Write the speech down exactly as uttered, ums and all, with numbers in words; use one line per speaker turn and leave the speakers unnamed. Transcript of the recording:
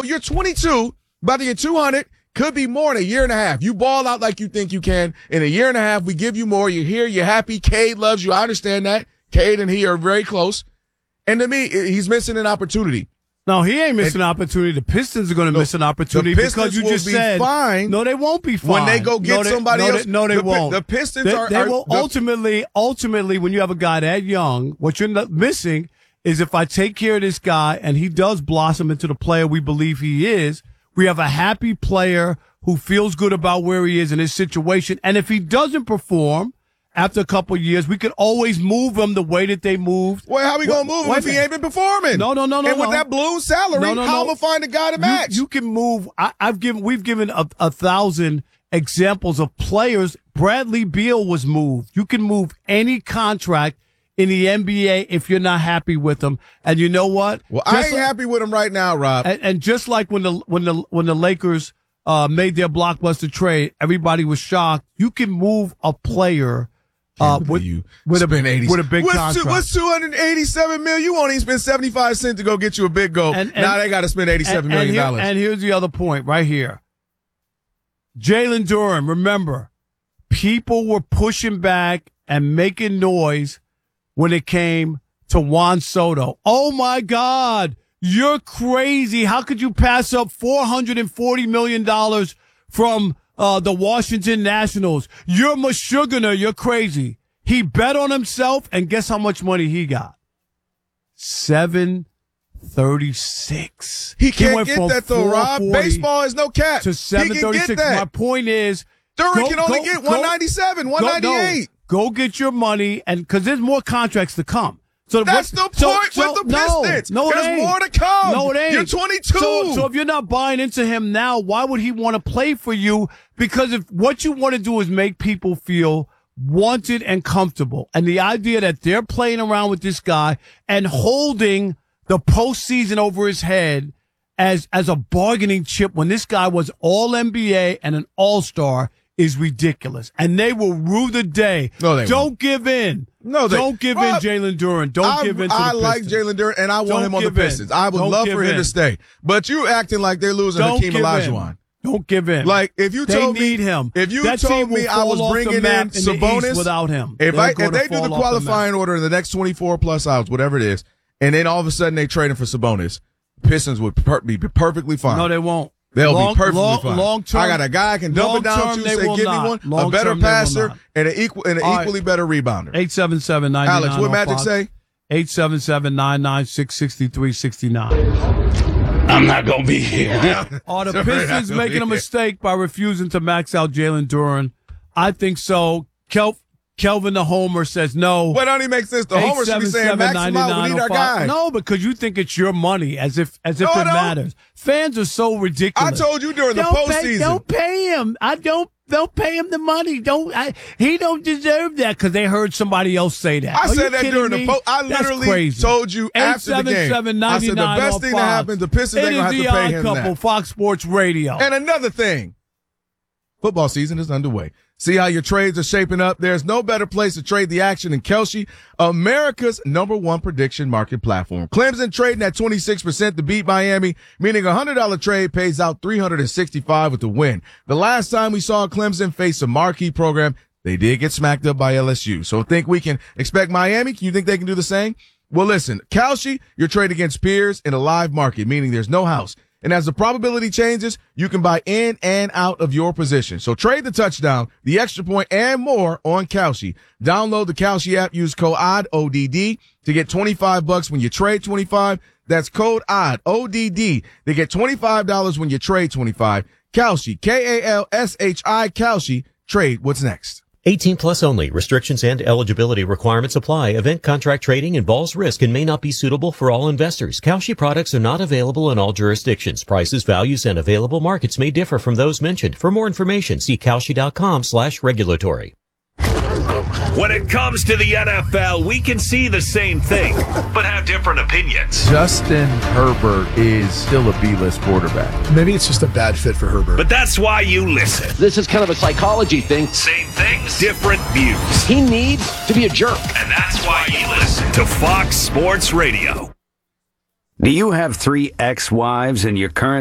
you're twenty-two, about to get two hundred, could be more in a year and a half. You ball out like you think you can. In a year and a half, we give you more. You're here. You're happy. Cade loves you. I understand that. Cade and he are very close. And to me, he's missing an opportunity.
No, he ain't missing an opportunity. The Pistons are going to
no,
miss an opportunity because you just
be
said
fine
no, they won't be fine
when they go get
no, they,
somebody
no,
else.
They, no, they
the,
won't.
The Pistons
they,
are.
They
are,
will
the,
ultimately, ultimately, when you have a guy that young, what you're not missing is if I take care of this guy and he does blossom into the player we believe he is, we have a happy player who feels good about where he is in his situation. And if he doesn't perform after a couple of years, we could always move him the way that they moved.
Well, how we going to move him if he ain't been performing?
No, no, no, no.
And with
no.
that balloon salary,
no, no,
how
no.
am I going to find a guy to match?
You, you can move. I, I've given, we've given a, a thousand examples of players. Bradley Beal was moved. You can move any contract in the N B A if you're not happy with him. And you know what?
Well,
just
I ain't
like,
happy with him right now, Rob.
And, and just like when the, when the, when the Lakers, uh, made their blockbuster trade, everybody was shocked. You can move a player. Uh, with,
you
with, a,
eighty
with a big
what's
contract.
Two, what's two hundred eighty-seven million? You won't even spend seventy-five cents to go get you a big goal. And, and, now they got to spend eighty-seven
and,
million
and,
dollars.
here, and here's the other point right here. Jalen Duren, remember, people were pushing back and making noise when it came to Juan Soto. Oh my God, you're crazy. How could you pass up four hundred forty million dollars from Uh, the Washington Nationals? You're Meshuggah. You're crazy. He bet on himself, and guess how much money he got? seven thirty-six.
He can't
went
get
from
that though, Rob. Baseball is no cap.
To seven thirty-six. My point is,
Duren
go,
can only
go,
get one ninety-seven, one ninety-eight.
Go, no, go get your money, and because there's more contracts to come. So
that's
what,
the point
so,
with
so,
the Pistons.
No, no,
There's
it ain't.
more to come.
No, it ain't.
You're twenty-two.
So, so if you're not buying into him now, why would he want to play for you? Because if what you want to do is make people feel wanted and comfortable, and the idea that they're playing around with this guy and holding the postseason over his head as as a bargaining chip when this guy was all N B A and an all-star is ridiculous. And they will rue the day.
No, they
Don't
won't.
give in.
No, they,
Don't give
Rob,
in, Jalen Duren. Don't
I,
give in to
I
the
like
Pistons.
Jalen Duren, and I want
Don't
him on the
give in.
Pistons. I would
Don't
love
give
for him
in.
to stay. But you're acting like they're losing
Don't
Hakeem
give
Olajuwon.
in. Don't give in.
Like, if you
they
told
need
me,
him.
if you
that
told
team will
me I
fall
was
off
bringing
the
in
map in the
Sabonis
East without him,
if
They're
I if
gonna
they do
fall
the
off
qualifying
map.
order in the next twenty-four plus hours, whatever it is, and then all of a sudden they trade him for Sabonis, Pistons would per- be perfectly fine.
No, they won't.
They'll
long,
be perfectly
long,
fine.
Long term,
I got a guy I can dump it down
term,
to,
they
say,
will
give
not.
me one,
Long
a better
term, they will
passer,
not.
and an equal and an
All
equally
right.
better rebounder.
eight seven seven, nine nine
Alex, what Magic
Fox.
say?
eight seven seven, nine nine six, six three six nine.
I'm not going to be here.
Are the
Sorry,
Pistons
not
making a
gonna be
mistake by refusing to max out Jalen Duren? I think so. Kel- Kelvin the Homer says no.
What don't he make sense? The Homer should be saying max him out. We need our guy.
No, because you think it's your money, as if as if
No, I
it
don't.
matters. Fans are so ridiculous.
I told you during the
don't pay,
postseason.
don't pay him. I don't. Don't pay him the money. Don't. I, he don't deserve that because they heard somebody else say that.
I
Are
said
you
that
kidding
during
me?
the post. I
That's
literally
crazy.
told you after the game. I said the best thing that happens, the Pistons ain't gonna have to pay him
Couple,
that.
Fox Sports Radio.
And another thing, football season is underway. See how your trades are shaping up? There's no better place to trade the action than Kelce, America's number one prediction market platform. Clemson trading at twenty-six percent to beat Miami, meaning a one hundred dollars trade pays out three hundred sixty-five dollars with the win. The last time we saw Clemson face a marquee program, they did get smacked up by L S U. So think we can expect Miami? Can you think they can do the same? Well, listen, Kelce, you're trading against peers in a live market, meaning there's no house. And as the probability changes, you can buy in and out of your position. So trade the touchdown, the extra point, and more on Kelce. Download the Kelce app. Use code O D D, O D D, to get twenty-five bucks when you trade twenty-five. That's code O D D, O D D, to get twenty-five dollars when you trade twenty-five. Kelce, K A L S H I, Kelce. Trade what's next.
eighteen plus only. Restrictions and eligibility requirements apply. Event contract trading involves risk and may not be suitable for all investors. Kalshi products are not available in all jurisdictions. Prices, values, and available markets may differ from those mentioned. For more information, see kalshi.com slash regulatory.
When it comes to the N F L, we can see the same thing, but have different opinions.
Justin Herbert is still a B-list quarterback.
Maybe it's just a bad fit for Herbert.
But that's why you listen.
This is kind of a psychology thing.
Same things, different views.
He needs to be a jerk.
And that's why you listen to Fox Sports Radio.
Do you have three ex-wives in your current